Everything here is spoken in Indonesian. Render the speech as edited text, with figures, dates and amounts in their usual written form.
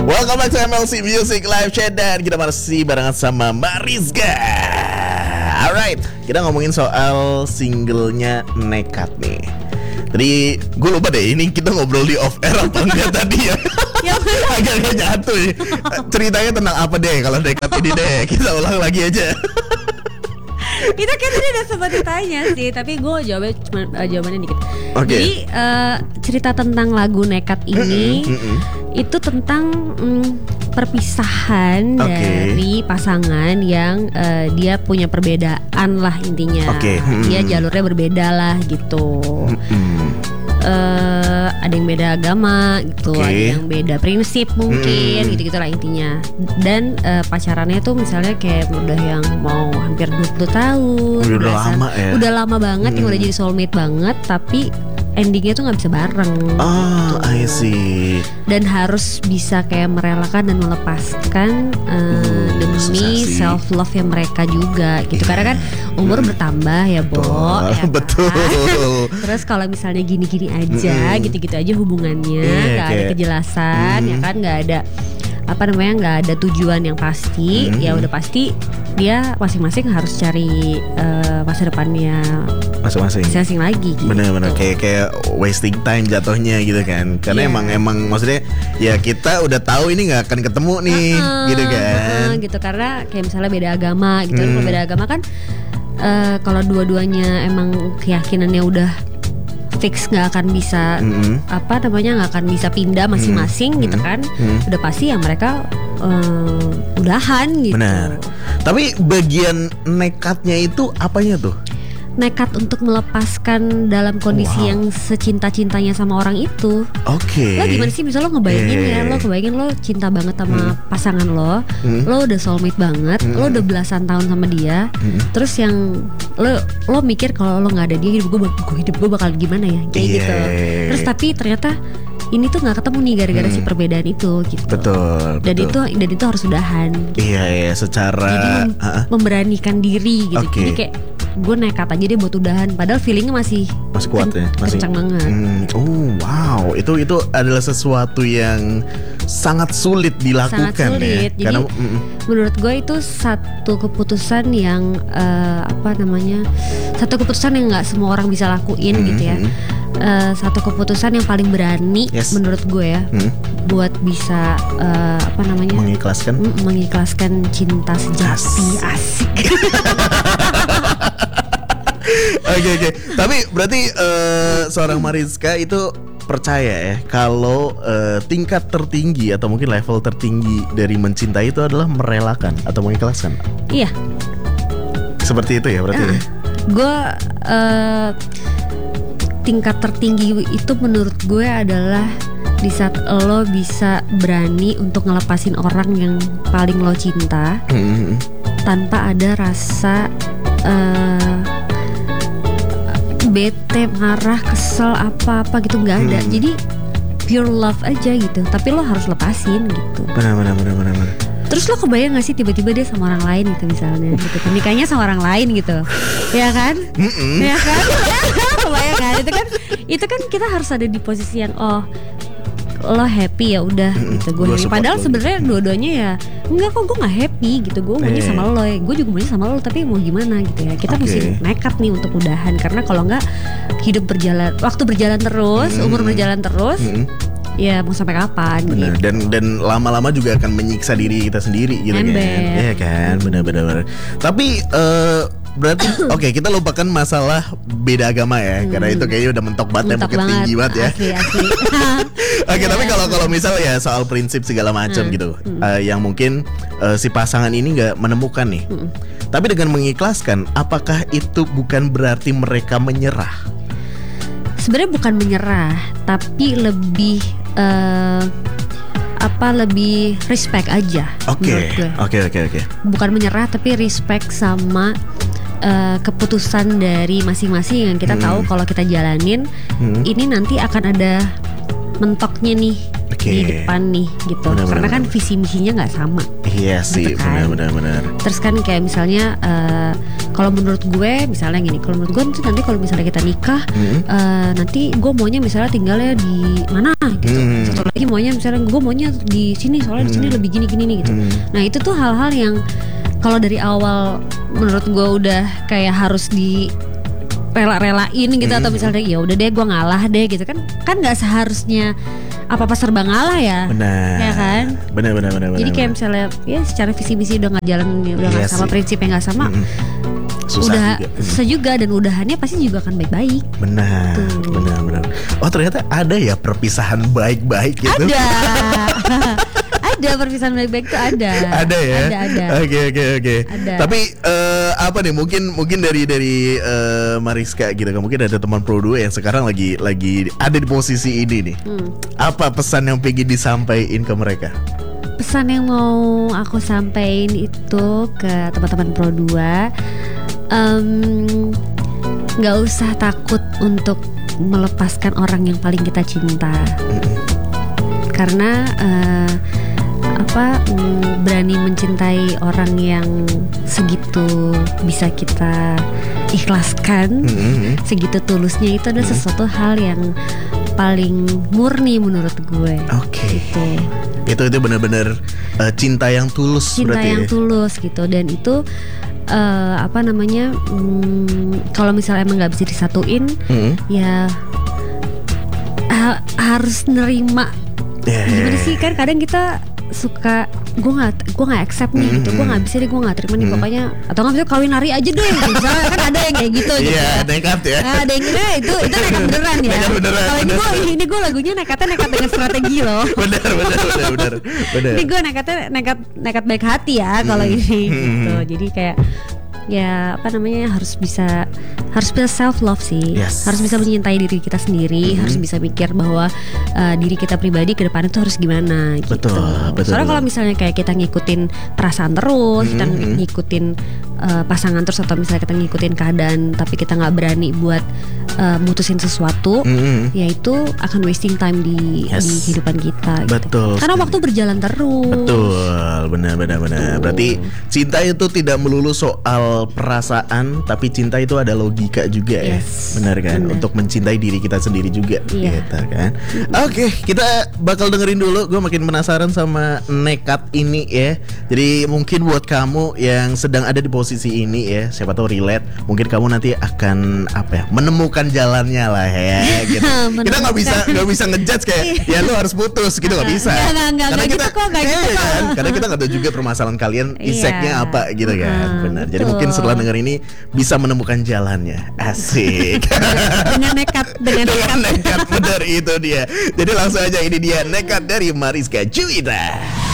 Welcome back to MLC Music Live Chat. Dan kita masih barengan sama Mbak Rizka. Alright, kita ngomongin soal singlenya Nekat nih. Tadi gue lupa deh, ini kita ngobrol di off air apa enggak tadi ya. Agak jatuh ya. Ceritanya tentang apa deh kalau Nekat ini deh. Kita ulang lagi aja. Itu kan tadi udah sempat ditanya sih, tapi gue jawabannya dikit. Okay. Jadi cerita tentang lagu Nekat ini itu tentang perpisahan dari pasangan yang dia punya perbedaan lah intinya. Dia jalurnya berbeda lah gitu. Ada yang beda agama gitu, ada yang beda prinsip mungkin gitu-gitu lah intinya. Dan pacarannya tuh misalnya kayak udah yang mau hampir 20 tahun. Udah lama ya. Udah lama banget yang udah jadi soulmate banget, tapi endingnya tuh nggak bisa bareng. Oh, gitu. I see. Dan harus bisa kayak merelakan dan melepaskan demi self love yang mereka juga gitu. Karena kan umur bertambah ya, Bo. Ya betul. Kan? Terus kalau misalnya gini-gini aja, gitu-gitu aja hubungannya, nggak ada kejelasan, ya kan, nggak ada nggak ada tujuan yang pasti, ya udah pasti dia masing-masing harus cari masa depannya masing-masing lagi gitu. Bener-bener kayak wasting time jatuhnya gitu kan. Karena emang maksudnya ya kita udah tahu ini nggak akan ketemu nih gitu kan. Gitu, karena kayak misalnya beda agama gitu. Kalau beda agama kan kalau dua-duanya emang keyakinannya udah fix nggak akan bisa nggak akan bisa pindah masing-masing gitu kan. Udah pasti ya mereka udahan gitu. Benar. Tapi bagian nekatnya itu apanya tuh? Nekat untuk melepaskan dalam kondisi yang secinta-cintanya sama orang itu. Lo gimana sih, bisa lo ngebayangin lo kebayangin lo cinta banget sama pasangan lo udah soulmate banget, lo udah belasan tahun sama dia, terus yang lo mikir kalau lo nggak ada dia hidup gue bakal gimana ya kayak gitu. Terus tapi ternyata ini tuh nggak ketemu nih gara-gara si perbedaan itu gitu. Betul. Dan itu harus udahan. Iya, secara jadi memberanikan diri gitu. Jadi kayak gue nekat aja deh buat udahan, padahal feelingnya masih kuat ya, masih kencang banget. Oh wow, itu adalah sesuatu yang sangat sulit dilakukan. Sangat sulit. Ya. Jadi menurut gue itu satu keputusan yang satu keputusan yang nggak semua orang bisa lakuin gitu ya. Satu keputusan yang paling berani menurut gue ya, buat bisa mengikhlaskan cinta sejati. Asik. Oke. Tapi berarti seorang Mariska itu percaya ya kalau tingkat tertinggi atau mungkin level tertinggi dari mencintai itu adalah merelakan atau mengikhlaskan. Iya. Seperti itu ya berarti ya. Gue tingkat tertinggi itu menurut gue adalah di saat lo bisa berani untuk ngelepasin orang yang paling lo cinta tanpa ada rasa bete, marah, kesel, apa-apa gitu, nggak ada. Jadi pure love aja gitu. Tapi lo harus lepasin gitu. Benar. Terus lo kebayang gak sih tiba-tiba dia sama orang lain gitu misalnya gitu. Nikahnya sama orang lain gitu. Ya kan? Ya kan? Kebayang kan? Itu kan kita harus ada di posisi yang lo happy ya udah gitu, gue happy. Padahal sebenarnya dua-duanya ya enggak kok, gue nggak happy gitu, gue maunya sama lo ya, gue juga maunya sama lo, tapi mau gimana gitu ya, kita mesti nekat nih untuk udahan, karena kalau nggak waktu berjalan terus, umur berjalan terus, ya mau sampai kapan? Benar. Gitu. Dan lama-lama juga akan menyiksa diri kita sendiri gitu kan? Iya kan, benar. Tapi berarti kita lupakan masalah beda agama ya, karena itu kayaknya udah mentok banget, tinggi banget ya. Asli. Tapi kalau misal ya soal prinsip segala macam gitu, yang mungkin si pasangan ini nggak menemukan nih, tapi dengan mengikhlaskan, apakah itu bukan berarti mereka menyerah? Sebenarnya bukan menyerah, tapi lebih lebih respect aja. Oke. Bukan menyerah, tapi respect sama keputusan dari masing-masing yang kita tahu kalau kita jalanin ini nanti akan ada mentoknya nih di depan nih gitu. Karena kan visi misinya nggak sama. Iya sih, kan? benar. Terus kan kayak misalnya kalau menurut gue misalnya gini, kalau menurut gue nanti kalau misalnya kita nikah, nanti gue maunya misalnya tinggalnya di mana gitu. Satu lagi maunya misalnya gue maunya di sini soalnya di sini lebih gini nih gitu. Nah itu tuh hal-hal yang kalau dari awal menurut gue udah kayak harus di rela-relain gitu, atau misalnya ya udah deh gue ngalah deh gitu kan nggak seharusnya apa-apa serba ngalah ya. Benar. Ya kan? Benar. Jadi kayak misalnya ya secara visi misi udah nggak jalan, udah nggak sama, prinsipnya nggak sama. Susah juga dan udahannya pasti juga akan baik-baik. Benar. Oh ternyata ada ya perpisahan baik-baik gitu. Ada perpisahan baik-baik tuh ada. Ada ya. Ada. Oke. Ada. Tapi apa nih mungkin dari Mariska gitu kan, mungkin ada teman Pro 2 yang sekarang lagi ada di posisi ini nih. Apa pesan yang pengen disampaikan ke mereka? Pesan yang mau aku sampaikan itu ke teman-teman Pro 2, nggak usah takut untuk melepaskan orang yang paling kita cinta. Karena berani mencintai orang yang segitu bisa kita ikhlaskan, segitu tulusnya, itu adalah sesuatu hal yang paling murni menurut gue. Oke. Gitu. Itu benar-benar cinta yang tulus. Cinta berarti yang ya? tulus gitu, dan itu kalau misalnya emang nggak bisa disatuin, ya harus nerima. Gimana sih, kan kadang kita suka gue nggak accept nih gitu, gue nggak bisa deh, gue nggak terima nih pokoknya, atau nggak bisa kawin lari aja deh misalnya, kan ada yang kayak gitu. Iya, nekat ya. Ada yang itu nekat beneran ya. Kalau ini gue lagunya nekat dengan strategi loh. Bener. Ini gue nekat baik hati ya kalau ini gitu. Jadi kayak ya harus bisa self love sih. Yes. Harus bisa mencintai diri kita sendiri, harus bisa mikir bahwa diri kita pribadi ke depan itu harus gimana gitu. Betul. Soalnya kalau misalnya kayak kita ngikutin perasaan terus, kita ngikutin pasangan terus, atau misalnya kita ngikutin keadaan tapi kita nggak berani buat mutusin sesuatu, ya itu akan wasting time di kehidupan kita gitu. Betul. Karena waktu berjalan terus. Betul, benar. Berarti cinta itu tidak melulu soal perasaan, tapi cinta itu ada logika juga ya. Benar kan? Untuk mencintai diri kita sendiri juga gitu kan. Oke, kita bakal dengerin dulu. Gue makin penasaran sama Nekat ini ya. Jadi mungkin buat kamu yang sedang ada di posisi ini ya, siapa tahu relate. Mungkin kamu nanti akan menemukan jalannya lah ya gitu. Kita nggak bisa ngejudge kayak ya lu harus putus gitu, nggak bisa. Karena kita karena kita nggak tahu juga permasalahan kalian iseknya apa gitu kan. Benar. Jadi mungkin setelah denger ini bisa menemukan jalannya. Asik. dengan nekat benar itu dia. Jadi langsung aja, ini dia Nekat dari Mariska Juwita.